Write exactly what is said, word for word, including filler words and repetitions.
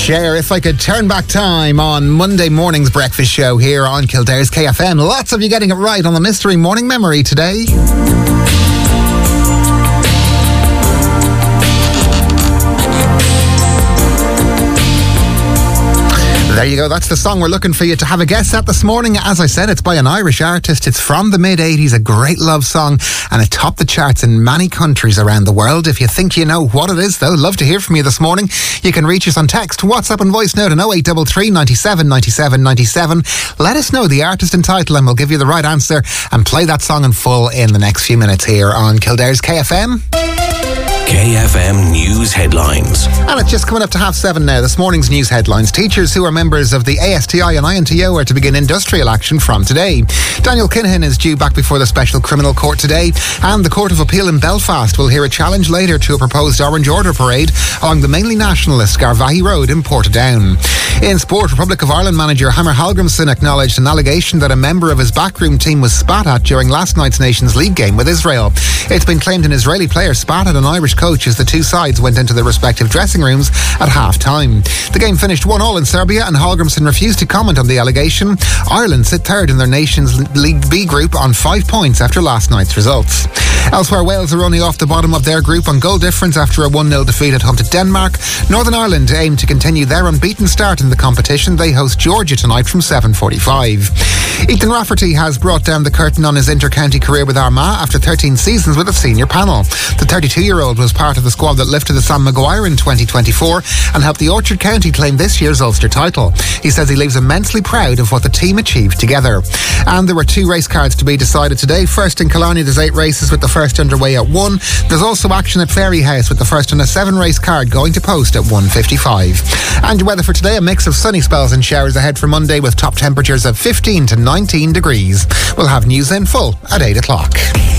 Cher, If I Could Turn Back Time on Monday morning's breakfast show here on Kildare's K F M. Lots of you getting it right on the Mystery Morning Memory today. There you go, that's the song we're looking for you to have a guess at this morning. As I said, it's by an Irish artist. It's from the mid eighties, a great love song, and it topped the charts in many countries around the world. If you think you know what it is, though, love to hear from you this morning. You can reach us on text, WhatsApp and voice note on oh eight three three, ninety-seven, ninety-seven, ninety-seven. Let us know the artist and title and we'll give you the right answer and play that song in full in the next few minutes here on Kildare's K F M. K F M News Headlines. And it's just coming up to half seven now. This morning's news headlines. Teachers who are members of the A S T I and I N T O are to begin industrial action from today. Daniel Kinahan is due back before the Special Criminal Court today, and the Court of Appeal in Belfast will hear a challenge later to a proposed Orange Order parade along the mainly nationalist Garvaghey Road in Portadown. In sport, Republic of Ireland manager Hammer Hallgrimsson acknowledged an allegation that a member of his backroom team was spat at during last night's Nations League game with Israel. It's been claimed an Israeli player spat at an Irish coach as the two sides went into their respective dressing rooms at half-time. The game finished one all in Serbia, and Hallgrimsson refused to comment on the allegation. Ireland sit third in their Nations League B group on five points after last night's results. Elsewhere, Wales are only off the bottom of their group on goal difference after a one nil defeat at home to Denmark. Northern Ireland aim to continue their unbeaten start in the competition. They host Georgia tonight from seven forty-five. Ethan Rafferty has brought down the curtain on his inter-county career with Armagh after thirteen seasons with a senior panel. The thirty-two-year-old was part of the squad that lifted the Sam Maguire in twenty twenty-four and helped the Orchard County claim this year's Ulster title. He says he leaves immensely proud of what the team achieved together. And there were two race cards to be decided today. First in Killarney, there's eight races with the first underway at one. There's also action at Fairyhouse with the first on a seven race card going to post at one fifty-five. And your weather for today, a mix of sunny spells and showers ahead for Monday with top temperatures of fifteen to nineteen degrees. We'll have news in full at eight o'clock.